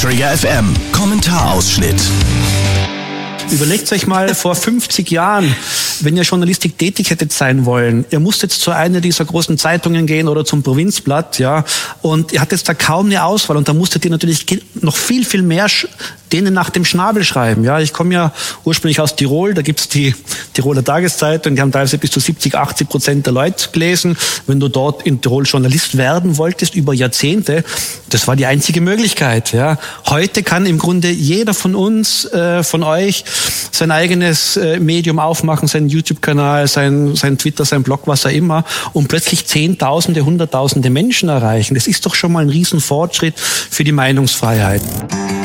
Trigger FM Kommentarausschnitt. Überlegt euch mal vor 50 Jahren, wenn ihr Journalistik tätig hättet sein wollen, ihr musstet zu einer dieser großen Zeitungen gehen oder zum Provinzblatt, ja, und ihr hattet da kaum eine Auswahl und da musstet ihr natürlich noch viel, viel mehr denen nach dem Schnabel schreiben, ja. Ich komme ja ursprünglich aus Tirol, da gibt's die Tiroler Tageszeitung, die haben teilweise bis zu 70-80% der Leute gelesen. Wenn du dort in Tirol Journalist werden wolltest über Jahrzehnte, das war die einzige Möglichkeit, ja. Heute kann im Grunde jeder von uns, von euch, sein eigenes Medium aufmachen, seinen YouTube-Kanal, sein Twitter, sein Blog, was auch immer, und plötzlich Zehntausende, Hunderttausende Menschen erreichen. Das ist doch schon mal ein Riesenfortschritt für die Meinungsfreiheit.